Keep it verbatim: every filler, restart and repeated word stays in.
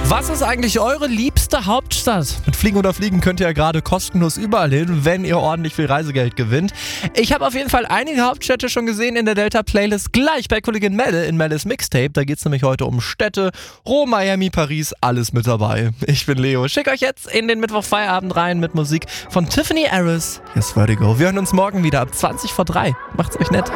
Was ist eigentlich eure liebste Hauptstadt? Mit Fliegen oder Fliegen könnt ihr ja gerade kostenlos überall hin, wenn ihr ordentlich viel Reisegeld gewinnt. Ich habe auf jeden Fall einige Hauptstädte schon gesehen in der Delta-Playlist. Gleich bei Kollegin Melle in Melles Mixtape. Da geht es nämlich heute um Städte. Rom, Miami, Paris, alles mit dabei. Ich bin Leo. Schick euch jetzt in den Mittwochfeierabend rein mit Musik von Tiffany Harris. Hier ist Vertigo. Wir hören uns morgen wieder ab zwanzig vor drei. Macht's euch nett.